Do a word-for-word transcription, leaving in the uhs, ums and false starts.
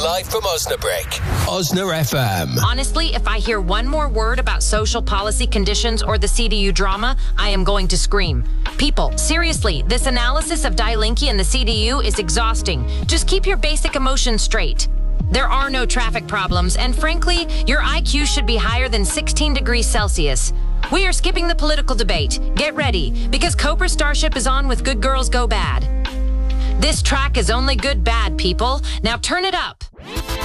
live from Osnabrück. Osna F M. Honestly, if I hear one more word about social policy conditions or the C D U drama, I am going to scream. People, seriously, this analysis of Die Linke and the C D U is exhausting. Just keep your basic emotions straight. There are no traffic problems, and frankly, your I Q should be higher than sixteen degrees Celsius. We are skipping the political debate. Get ready, because Cobra Starship is on with Good Girls Go Bad. This track is only good bad, people. Now turn it up.